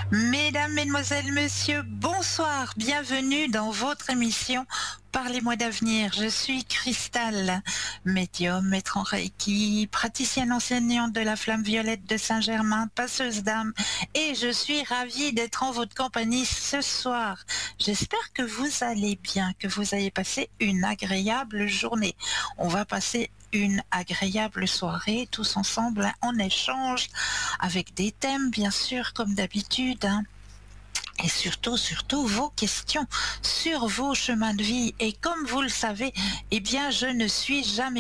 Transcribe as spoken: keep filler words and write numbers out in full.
Mesdames, Mesdemoiselles, Messieurs, bonsoir, bienvenue dans votre émission Parlez-moi d'avenir. Je suis Cristal, médium, maître en Reiki, praticienne enseignante de la Flamme Violette de Saint-Germain, passeuse d'âme, et je suis ravie d'être en votre compagnie ce soir. J'espère que vous allez bien, que vous avez passé une agréable journée. On va passer une agréable soirée tous ensemble en échange avec des thèmes bien sûr comme d'habitude hein. Et surtout, surtout vos questions sur vos chemins de vie. Et comme vous le savez, eh bien je ne suis jamais